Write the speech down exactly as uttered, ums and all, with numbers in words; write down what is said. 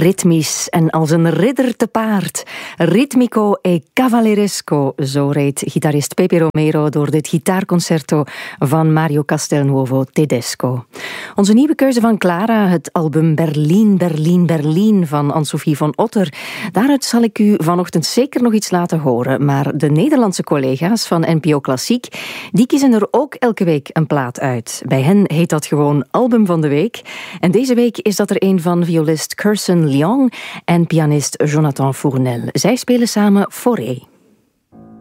Ritmisch en als een ridder te paard. Ritmico e cavalleresco, zo reed gitarist Pepe Romero door dit gitaarconcerto van Mario Castelnuovo Tedesco. Onze nieuwe keuze van Clara, het album Berlin, Berlin, Berlin van Anne-Sophie van Otter. Daaruit zal ik u vanochtend zeker nog iets laten horen, maar de Nederlandse collega's van N P O Klassiek, die kiezen er ook elke week een plaat uit. Bij hen heet dat gewoon Album van de Week. En deze week is dat er een van violist Curson Leong en pianist Jonathan Fournel. Zij spelen samen Forêt.